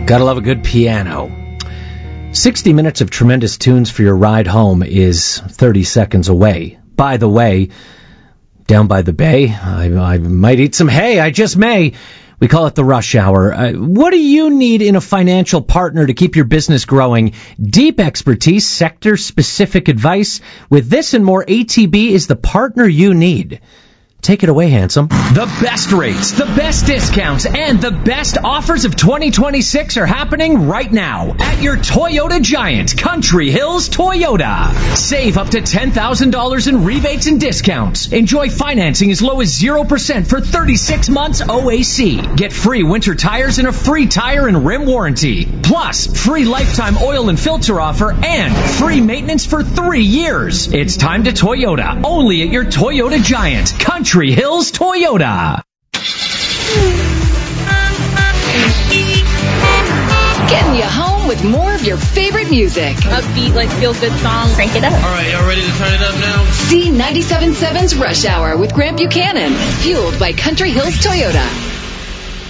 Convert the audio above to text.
Gotta love a good piano. 60 minutes of tremendous tunes for your ride home is 30 seconds away. By the way, down by the bay, I might eat some hay. I just may. We call it the rush hour. What do you need in a financial partner to keep your business growing? Deep expertise, sector-specific advice. With this and more, ATB is the partner you need. Take it away, handsome. The best rates, the best discounts, and the best offers of 2026 are happening right now at your Toyota Giant, Country Hills Toyota. Save up to $10,000 in rebates and discounts. Enjoy financing as low as 0% for 36 months OAC. Get free winter tires and a free tire and rim warranty. Plus, free lifetime oil and filter offer and free maintenance for 3 years. It's time to Toyota, only at your Toyota Giant, Country Hills Toyota. Getting you home with more of your favorite music. Upbeat, like feel-good song. Crank it up. All right, y'all ready to turn it up now? C97.7's Rush Hour with Grant Buchanan. Fueled by Country Hills Toyota.